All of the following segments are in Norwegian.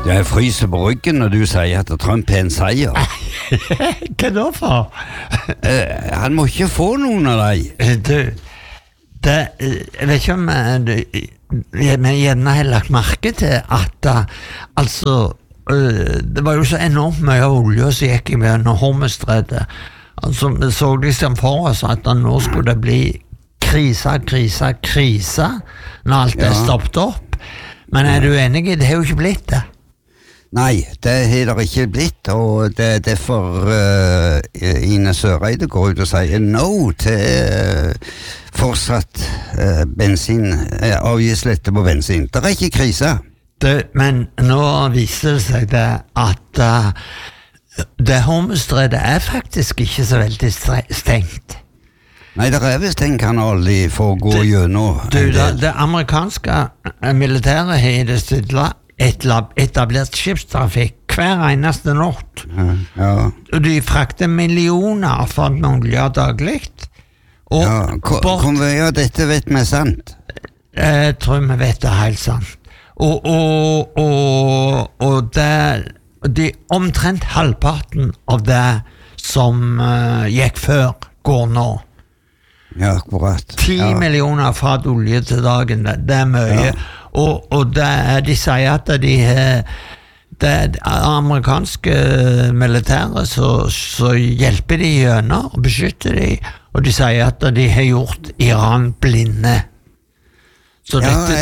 Jeg fryser på ryggen når du sier at Trump en seier. Hva da for? Han må ikke få noen av deg. Jeg vet ikke om vi gjerne har lagt merke til at det var jo så enormt mye av olje som gikk gjennom Hormuzstredet. Altså, vi så liksom for oss at nå skulle det bli krise når alt er stoppet opp. Men er du enig i det? Har jo ikke blitt det. Nei, det har det ikke blitt, og det er derfor Ine Søreide går ut og sier no til fortsatt avgiftslette på bensin. Det er ikke krise. Men nå viser det seg det at det Hormuzstredet er faktisk ikke så veldig stengt. Nei, det er vist en kanal de får gå gjennom. Det amerikanske militæret har i det stille etablert skipstrafikk hver eneste natt. Ja. Og de frakter millioner av fat med olje daglig. Hvor mye av dette vet vi er sant? Jeg tror vi vet det helt sant. Og det omtrent halvparten av det som gikk før går nå. Ja, akkurat. 10 millioner fat olje til dagen, det er mye. Og de sier at det amerikanske militæret så hjelper de gjennom og beskytter de, og de sier at de har gjort Iran blinde. Så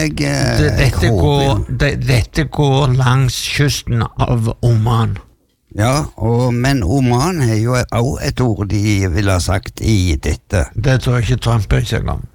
dette går langs kysten av Oman. Ja, men Oman er jo også et ord de vil ha sagt i dette. Det tror jeg ikke Trump bryr seg om.